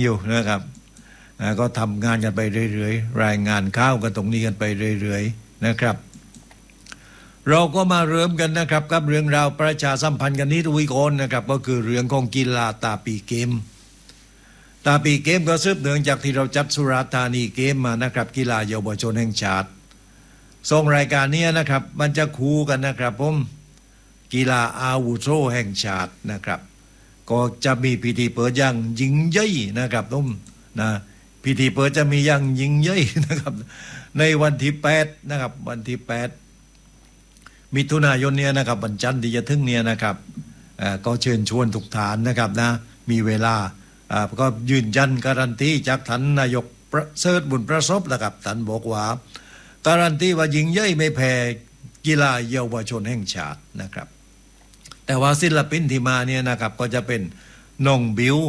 อยู่นะครับก็ทำงานกันไปเรื่อยๆรายงานข่าวกันตรงนี้กันไปเรื่อยๆนะครับเราก็มาเริ่มกันนะครับกับเรื่องราวประชาสัมพันธ์กันนี้ทุกคนนะครับก็คือเรื่องของกีฬาตาปีเกมก็สืบเนื่องจากที่เราจัดสุราษฎร์ธานีเกมมานะครับกีฬาเยาวชนแห่งชาติส่งรายการนี้นะครับมันจะคู่กันนะครับผมกีฬาอาวุโสแห่งชาตินะครับก็จะมีพิธีเปิดอย่างยิ่งใหญ่นะครับตุ้มนะพิธีเปิดจะมีอย่างยิ่งใหญ่นะครับในวันที่8นะครับวันที่8มิถุนายนเนี่ยนะครับวันจันทร์ที่จะถึงเนี่ยนะครับก็เชิญชวนทุกฐานนะครับนะมีเวลาก็ยืนยันการันตีจากท่านนายกประเสริฐบุญประสบนะครับท่านบอกว่าการันตีว่ายิ่งใหญ่ไม่แพ้กีฬาเยาวชนแห่งชาตินะครับแต่ว่าศิลปินที่มาเนี่ยนะครับก็จะเป็นน้องบิว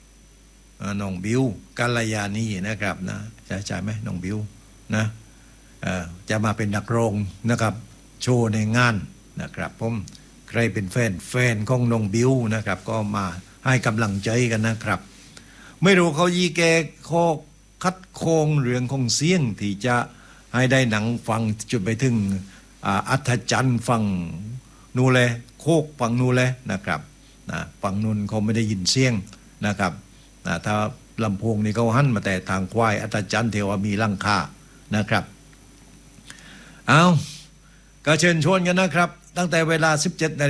กัลยาณีนะครับนะใช่ไหมน้องบิวนะจะมาเป็นนักร้องนะครับโชว์ในงานนะครับผมใครเป็นแฟนของน้องบิวนะครับก็มาให้กำลังใจกันนะครับไม่รู้เขายีแกข้อคัดโคงเรื่องของเสียงที่จะให้ได้หนังฟังจุดไปถึงอัธจันทร์ฟังนูเลยโคกฟังนูเลยนะครับฟังนูนเขาไม่ได้ยินเสียงนะครับถ้าลำโพงนี่เขาหันมาแต่ทางควายอัธจันทร์เทวามีลังคานะครับเอาก็เชิญชวนกันนะครับตั้งแต่เวลา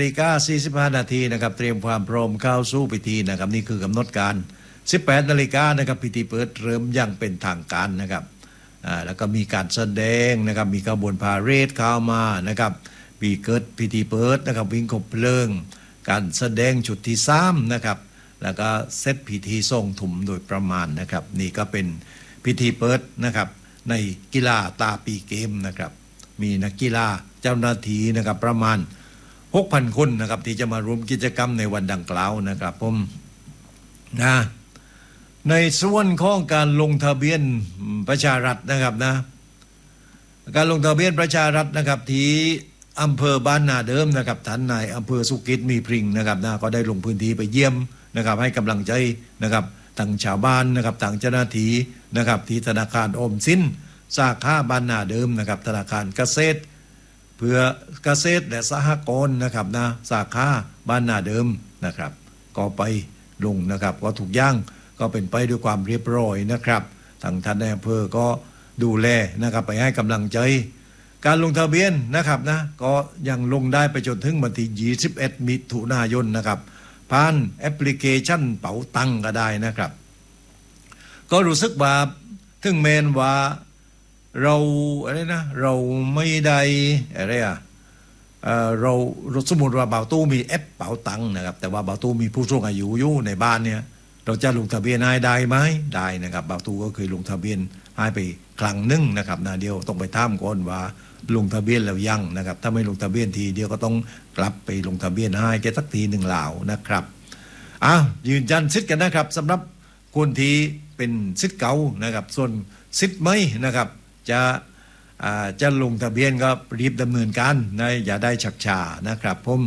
17:45 นาทีนะครับเตรียมความพร้อมเข้าสู่พิธีนะครับนี่คือกำหนดการ 18 นาฬิกานะครับพิธีเปิดเริ่มอย่างเป็นทางการนะครับแล้วก็มีการแสดงนะครับมีขบวนพาเหรดเข้ามานะครับมีเกิดพิธีเปิดนะครับวิ่งคบเพลิงการแสดงชุดที่3นะครับแล้วก็เซตพิธีส่งถุมโดยประมาณนะครับนี่ก็เป็นพิธีเปิดนะครับในกีฬาตาปีเกมนะครับมีนักกีฬาเจ้าหน้าที่นะครับประมาณ 6,000 คนนะครับที่จะมาร่วมกิจกรรมในวันดังกล่าวนะครับผมนะในส่วนของการลงทะเบียนประชารัฐนะครับนะการลงทะเบียนประชารัฐนะครับที่อำเภอบ้านนาเดิมนะครับท่านนายอำเภอสุกิตมีพริงนะครับนะก็ได้ลงพื้นที่ไปเยี่ยมนะครับให้กำลังใจนะครับทางชาวบ้านนะครับทางเจ้าหน้าที่นะครับที่ธนาคารออมสินสาขาบ้านนาเดิมนะครับธนาคารเกษตรเพื่อเกษตรและสหกรณ์นะครับนะสาขาบ้านนาเดิมนะครับก็ไปลงนะครับก็ถูกย่างก็เป็นไปด้วยความเรียบร้อยนะครับทางท่านนายอำเภอก็ดูแลนะครับไปให้กำลังใจการลงทะเบียนนะครับนะก็ยังลงได้ไปจนถึงวันที่21 มิถุนายนนะครับผ่านแอปพลิเคชันเป๋าตังก็ได้นะครับก็รู้สึกว่าถึงแม้ว่าเราอะไรนะเราไม่ได้อะไรเราสมมติว่าบ่าวตู้มีแอปเป๋าตังนะครับแต่ว่าบ่าวตู้มีผู้สูงอายุอยู่ในบ้านเนี่ยเราจะลงทะเบียนให้ได้ไหมได้นะครับบ่าวตู้ก็เคยลงทะเบียนให้ไปครั้งหนึ่งนะครับนะเดียวต้องไปถามก่อนว่าลงทะเบียนแล้วยังนะครับถ้าไม่ลงทะเบียนทีเดียวก็ต้องกลับไปลงทะเบียนให้แกสักทีหนึ่งเหล่านะครับยืนยันสิทธิ์กันนะครับสำหรับคนที่เป็นสิทธิ์เก่านะครับส่วนสิทธิ์ไม่นะครับจะลงทะเบียนก็รีบดำเนินการนะอย่าได้ชักช้านะครับผม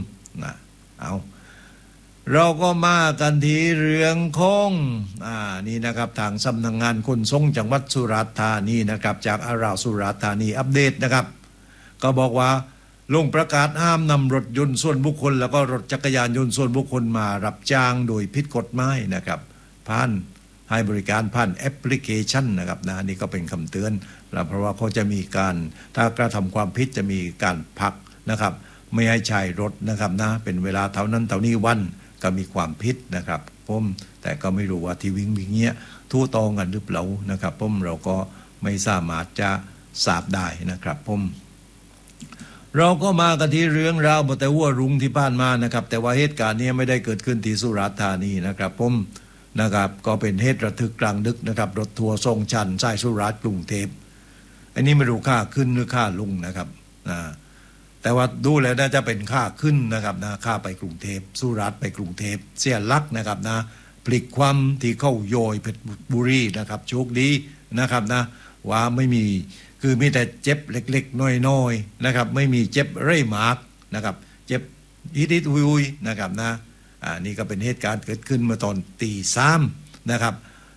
เราก็มากันที่เรื่องของนี่นะครับทางสำนักงานขนส่งจังหวัดสุราษฎร์ธานีนะครับจากอาราวสุราษฎร์ธานีอัปเดตนะครับก็บอกว่าลงประกาศห้ามนำรถยนต์ส่วนบุคคลแล้วก็รถจักรยานยนต์ส่วนบุคคลมารับจ้างโดยผิดกฎหมายนะครับผ่านให้บริการผ่านแอปพลิเคชันนะครับนะนี่ก็เป็นคำเตือนแล้วเพราะว่าเขาจะมีการถ้ากระทำความผิดจะมีการพักนะครับไม่ให้ใช้รถนะครับนะเป็นเวลาเท่านั้นเท่านี้วันก็มีความผิดนะครับผมแต่ก็ไม่รู้ว่าที่วิ่งเงี้ยทู่ตองกันหรือเปล่านะครับผมเราก็ไม่สามารถจะทราบได้นะครับผมเราก็มากันที่เรื่องราวแต่ว่ารุ่งที่ผ่านมานะครับแต่ว่าเหตุการณ์นี้ไม่ได้เกิดขึ้นที่สุราษฎร์ธานีนะครับผมนะครับก็เป็นเหตุระทึกกลางดึกนะครับรถทัวร์ทรงชันสายสุราษฎร์กรุงเทพอันนี้ไม่รู้ค่าขึ้นหรือค่าลงนะครับแต่ว่าดูแล้วน่าจะเป็นค่าขึ้นนะครับนะค่าไปกรุงเทพสุราษฎร์ไปกรุงเทพเสียหลักนะครับนะพลิกความที่เข้าโยยเพชรบุรีนะครับโชคดีนะครับนะว่าไม่มีคือมีแต่เจ็บเล็กๆน้อยๆนะครับไม่มีเจ็บเร่มากนะครับเจ็บฮิตๆวุยๆนะครับนะนี่ก็เป็นเหตุการณ์เกิดขึ้นเมื่อตอนตี 3นะครับ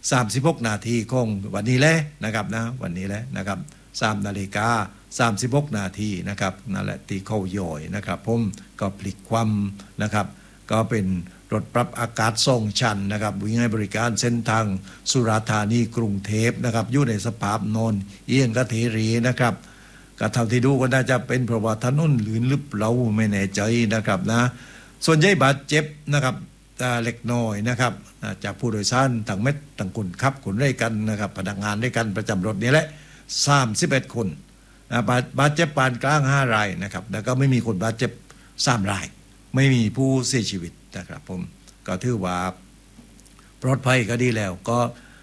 36 นาทีของวันนี้แหละนะครับนะวันนี้แหละนะครับ3 นาฬิกา 36 นาทีนะครับนั่นแหละตีเข้าย่อยนะครับผมก็พลิกคว่ำนะครับก็เป็นรถปรับอากาศทรงชันนะครับวิ่งให้บริการเส้นทางสุราษฎร์ธานีกรุงเทพนะครับอยู่ในสภาพนอนเอียงกระเทรีนะครับก็เท่าที่ดูก็น่าจะเป็นเพราะว่าถนนลื่นหรือเปล่าไม่แน่ใจนะครับนะส่วนใหญ่บาดเจ็บนะครับเล็กน้อยนะครับจากผู้โดยสารต่างเม็ดต่างคนขับขนด้วยกันนะครับพนักงานด้วยกันประจำรถนี้แหละ31 คนบาดเจ็บปานกลาง5 รายนะครับแล้วก็ไม่มีคนบาดเจ็บ3 รายไม่มีผู้เสียชีวิตนะครับผมก็ถือว่าปลอดภัยก็ดีแล้วก็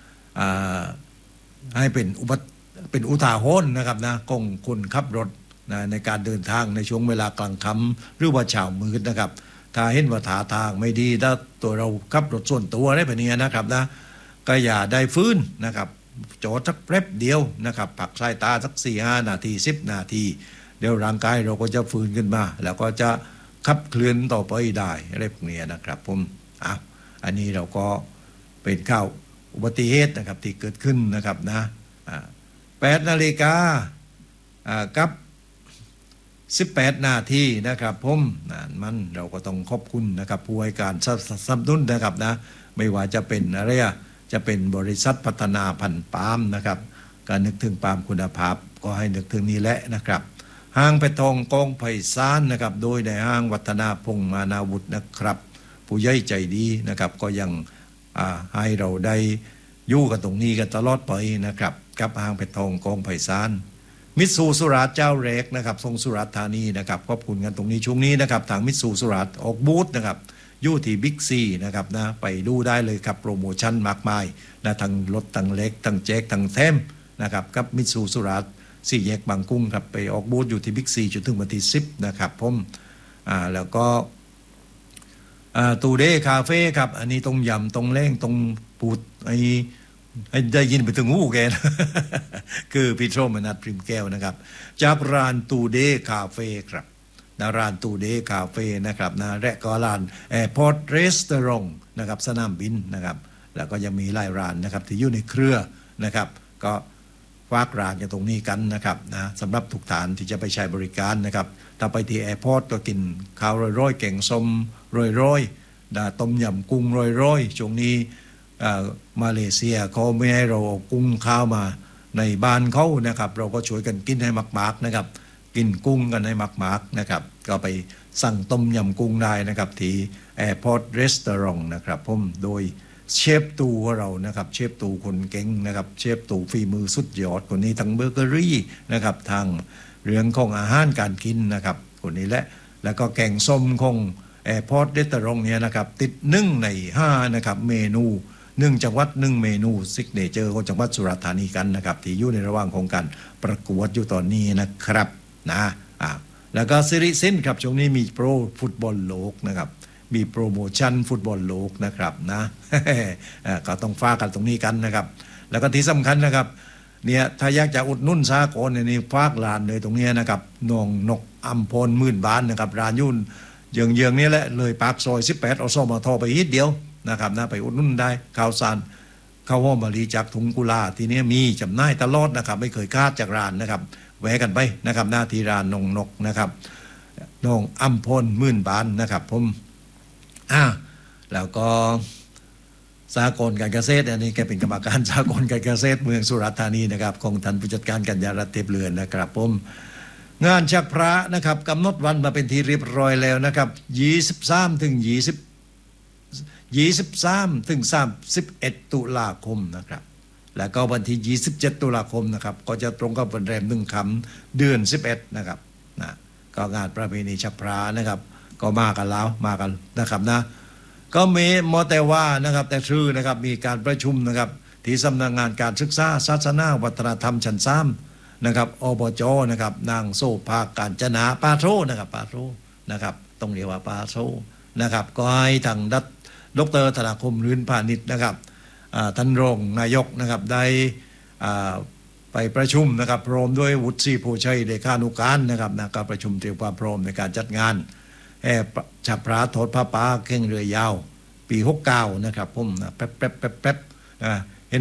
ให้เป็นอุทาหรณ์นะครับนะของคนขับรถนะในการเดินทางในช่วงเวลากลางค่ำหรือว่าเช้ามืดนะครับถ้าเห็นว่าท่าทางไม่ดีถ้าตัวเราขับรถส่วนตัวได้แบบนี้นะครับนะก็อย่าได้ฟื้นนะครับจอดสักแป๊บเดียวนะครับปักสายตาสัก4-5 นาที10 นาทีเดี๋ยวร่างกายเราก็จะฟื้นขึ้นมาแล้วก็จะขับเคลื่อนต่อไปได้อะไรพวกนี้นะครับผมอันนี้เราก็เป็นข่าวอุบัติเหตุนะครับที่เกิดขึ้นนะครับนะ8 นาฬิกากับ18 นาทีนะครับผมมันเราก็ต้องขอบคุณนะครับผู้ให้การสนับสนุนนะครับนะไม่ว่าจะเป็นอะไรจะเป็นบริษัทพัฒนาพันธุ์ปาล์มนะครับการนึกถึงปาล์มคุณภาพก็ให้นึกถึงนี้แหละนะครับห้างเพชรทองกองไผ่ซานนะครับโดยในห้างวัฒนาพงษ์มานาวุฒินะครับผู้ใหญ่ใจดีนะครับก็ยังให้เราได้อยู่กันตรงนี้กันตลอดไปนะครับกับห้างเพชรทองกองไผ่ซานมิตซูสุราษฎร์เจ้าแรกนะครับทรงสุราษฎร์ธานีนะครับขอบคุณกันตรงนี้ช่วงนี้นะครับทางมิตซูสุราษฎร์ออกบูธนะครับอยู่ที่บิ๊กซีนะครับนะไปดูได้เลยครับโปรโมชั่นมากมายนะทั้งรถทั้งเล็กทั้งแจ็คทั้งแทมนะครับกับมิตซูสุราษฎร์4 แยกบางกุ้งครับไปออกบูธอยู่ที่บิ๊กซีจนถึงวันที่10นะครับผมแล้วก็ตูเดย์คาเฟ่ครับอันนี้ตรงยำตรงเล้งตรงปูดให้ได้ยินไปถึงหูแกนะ คือพี่โชมนัดพริมแก้วนะครับจากร้านตูเดย์คาเฟ่ครับร้านตูเดย์คาเฟ่นะครับนะและก็ร้านแอร์พอร์ตรีสตอรองนะครับสนามบินนะครับแล้วก็ยังมีหลายร้านนะครับที่อยู่ในเครือนะครับก็ฝากร้านกันตรงนี้กันนะครับนะสำหรับทุกฐานที่จะไปใช้บริการนะครับถ้าไปที่แอร์พอร์ตก็กินข้าวร้อยๆแกงส้มร้อยๆต้มยำกุ้งร้อยๆช่วงนี้มาเลเซียเขาไม่ให้เราเอากุ้งข้าวมาในบ้านเขานะครับเราก็ช่วยกันกินให้มากๆนะครับกินกุ้งกันให้มากๆนะครับก็ไปสั่งต้มยำกุ้งได้นะครับที่แอร์พอร์ตรีสตอรองนะครับผมโดยเชฟตูของเรานะครับเชฟตูคนเก่งนะครับเชฟตูฝีมือสุดยอดคนนี้ทั้งเบเกอรี่นะครับทางเรื่องของอาหารการกินนะครับคนนี้แล้วก็แกงส้มของแอร์พอร์ตรีสตอรองเนี่ยนะครับติด1 ใน 5นะครับเมนู1 จังหวัด1 เมนูซิกเนเจอร์ของจังหวัดสุราษฎร์ธานีกันนะครับที่อยู่ในระหว่างของการประกวดอยู่ตอนนี้นะครับนะแล้วก็ซิริซินครับช่วงนี้มีโปรฟุตบอลโลกนะครับมีโปรโมชั่นฟุตบอลโลกนะครับนะ ก็ต้องฝากกันตรงนี้กันนะครับแล้วก็ที่สำคัญนะครับเนี่ยถ้าอยากจะอุดหนุนสากลนี่ฝากร้านเลยตรงนี้นะครับน้องนกอัมพลมื่นบ้านนะครับร้านยุ่นเยืองๆนี่แหละเลยปากซอย18อสมทไปนิดเดียวนะครับนะไปอุดหนุนได้ข้าวสารข้าวหอมมะลิจากถุงกุลาที่นี้มีจำหน่ายตลอดนะครับไม่เคยคาดจากร้านนะครับแวะกันไปนะครับหน้าที่ร้านนงนกนะครับน้องอัมพลมื่นบ้านนะครับผมแล้วก็สากลการเกษตรอันนี้แกเป็นกรรมการสากลการเกษตรเมืองสุราษฎร์ธานีนะครับของท่านผู้จัดการกัญญารัตน์เทพเรือนนะครับผมงานชักพระนะครับกำหนดวันมาเป็นที่เรียบร้อยแล้วนะครับ23 ถึง 31 ตุลาคมนะครับแล้วก็วันที่27 ตุลาคมนะครับก็จะตรงกับวันแรม1 ค่ำเดือน11นะครับนะก็งานประเพณีชักพระนะครับก็มากันแล้วมากันนะครับนะก็มีมอแต่ว่านะครับแต่ชื่อนะครับมีการประชุมนะครับที่สำนักงานการศึกษาศาสนาวัฒนธรรมชั้น3นะครับอบจนะครับนางโซภาการจนาปาโทนะครับปาโทนะครับต้องเรียกว่าปาโทนะครับก็ให้ทางดร.ธนาคมรื่นพาณิชย์นะครับท่านรองนายกนะครับได้ไปประชุมนะครับพร้อมด้วยวุฒิโพชัยเลขานุการนะครับนะก็ประชุมเตรียมความพร้อมในการจัดงานฉับพระทอดผ้าป่าเครื่องเรือยาวปี69นะครับผมแป๊บ